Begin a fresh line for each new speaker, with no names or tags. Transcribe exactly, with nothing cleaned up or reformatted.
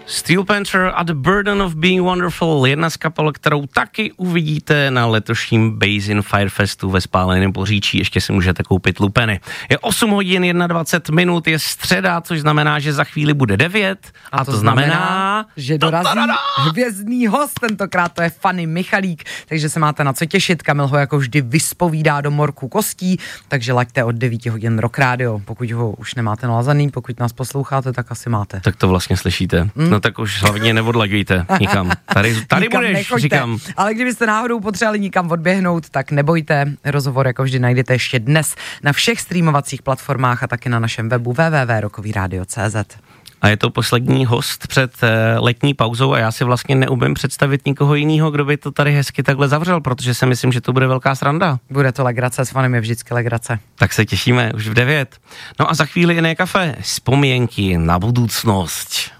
Steel Panther a The Burden of Being Wonderful, jedna z kapel, kterou taky uvidíte na letošním Basin Firefestu ve Spáleném Poříčí. Ještě si můžete koupit lupeny. Je osm hodin dvacet jedna minut, je středa, což znamená, že za chvíli bude devět. A, a to, to znamená, znamená,
že dorazí hvězdný host, tentokrát to je Fanny Michalík, takže se máte na co těšit. Kamil ho jako vždy vyspovídá do morku kostí, takže laďte od devět hodin Rock Radio. Pokud ho už nemáte nalazaný, pokud nás posloucháte, tak asi máte.
Tak to vlastně slyšíte. Mm. No tak už hlavně neodlaďujte nikam. Tady, tady
nikam
budeš,
nechoďte.
říkám.
Ale kdybyste náhodou potřebovali nikam odběhnout, tak nebojte. Rozhovor jako vždy najdete ještě dnes na všech streamovacích platformách a taky na našem webu w w w tečka rokový rádio tečka c z.
A je to poslední host před letní pauzou a já si vlastně neumím představit nikoho jiného, kdo by to tady hezky takhle zavřel, protože si myslím, že to bude velká sranda.
Bude to legrace, s Fanem je vždycky legrace.
Tak se těšíme už v devět. No a za chvíli jiné kafe, vzpomínky na budoucnost.